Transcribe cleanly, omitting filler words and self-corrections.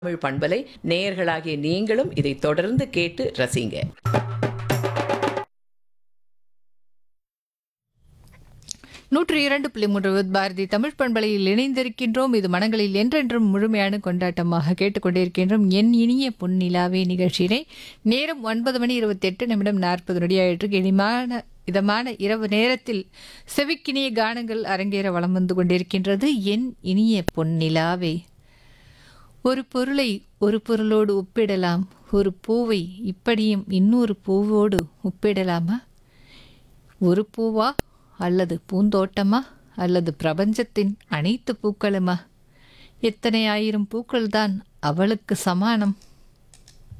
தமிழ் பண்பலை நேயர்களாகிய நீங்களும் இதை தொடர்ந்து கேட்டு ரசிங்க. 102.3 பாரதி தமிழ் பண்பலையில் இணைந்திருக்கின்றோம். இது மனங்களில் என்றென்றும் முழுமையான கொண்டாட்டமாக கேட்டுக்கொண்டிருக்கின்றோம். என் இனிய பொன்னிலாவே நிகழ்ச்சியினை நேரம் 9:28 40 இதமான இரவு நேரத்தில் செவிக்கினிய கானங்கள் அரங்கேற வலம் வந்து கொண்டிருக்கின்றது. என் இனிய பொன்னிலாவே. ஒரு பொருளை ஒரு பொருளோடு ஒப்பிடலாம். ஒரு பூவை இப்படியும் இன்னொரு பூவோடு ஒப்பிடலாமா? ஒரு பூவா அல்லது பூந்தோட்டமா அல்லது பிரபஞ்சத்தின் அனைத்து பூக்களுமா? எத்தனை ஆயிரம் பூக்கள்தான் அவளுக்கு சமானம்?